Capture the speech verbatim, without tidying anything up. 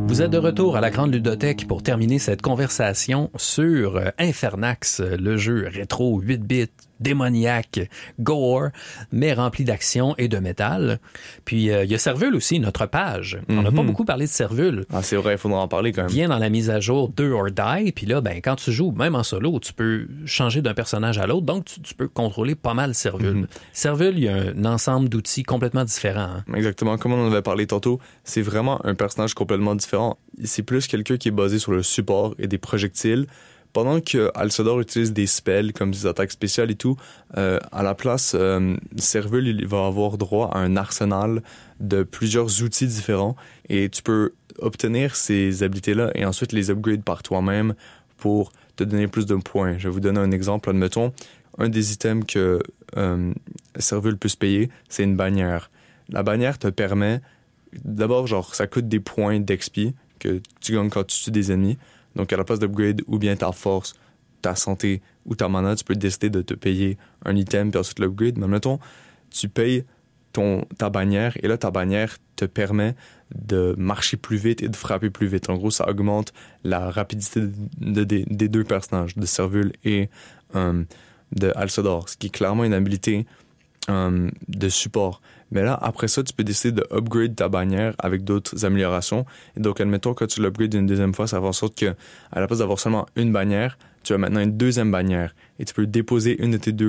Vous êtes de retour à la Grande Ludothèque pour terminer cette conversation sur Infernax, le jeu rétro huit bits, démoniaque, gore, mais rempli d'action et de métal. Puis, euh, il y a Servule aussi, notre page. Mm-hmm. On n'a pas beaucoup parlé de Servule. Ah, c'est vrai, il faudra en parler quand même. Vient dans la mise à jour Do or Die, puis là, ben, quand tu joues, même en solo, tu peux changer d'un personnage à l'autre, donc tu, tu peux contrôler pas mal Servule. Mm-hmm. Servule, il y a un ensemble d'outils complètement différents. Hein. Exactement, comme on en avait parlé tantôt, c'est vraiment un personnage complètement différent. C'est plus quelqu'un qui est basé sur le support et des projectiles. Pendant que Alcedor utilise des spells comme des attaques spéciales et tout, euh, à la place, euh, Servule il va avoir droit à un arsenal de plusieurs outils différents et tu peux obtenir ces habilités-là et ensuite les upgrade par toi-même pour te donner plus de points. Je vais vous donner un exemple. Admettons, un des items que euh, Servule peut se payer, c'est une bannière. La bannière te permet, d'abord, genre, ça coûte des points d'X P que tu gagnes quand tu tues des ennemis. Donc, à la place d'upgrade ou bien ta force, ta santé ou ta mana, tu peux décider de te payer un item puis ensuite l'upgrade. Mais mettons, tu payes ton, ta bannière et là, ta bannière te permet de marcher plus vite et de frapper plus vite. En gros, ça augmente la rapidité de, de, de, des deux personnages, de Servule et euh, de Alcedor, ce qui est clairement une habilité euh, de support. Mais là, après ça, tu peux décider de upgrade ta bannière avec d'autres améliorations. Et donc, admettons, quand tu l'upgrades une deuxième fois, ça va en sorte que, à la place d'avoir seulement une bannière, tu as maintenant une deuxième bannière. Et tu peux déposer une de tes deux